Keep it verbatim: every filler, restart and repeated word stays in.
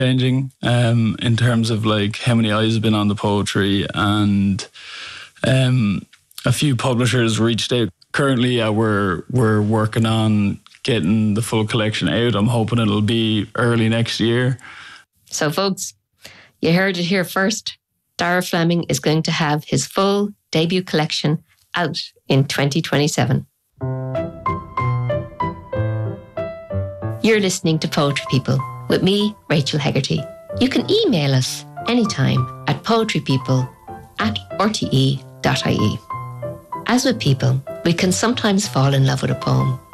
changing um, in terms of like how many eyes have been on the poetry, and um, a few publishers reached out. Currently, uh, we're we're working on getting the full collection out. I'm hoping it'll be early next year. So, folks, you heard it here first. Darragh Fleming is going to have his full debut collection out in twenty twenty-seven. You're listening to Poetry People with me, Rachel Hegarty. You can email us anytime at poetrypeople at r t e dot i e. As with people, we can sometimes fall in love with a poem,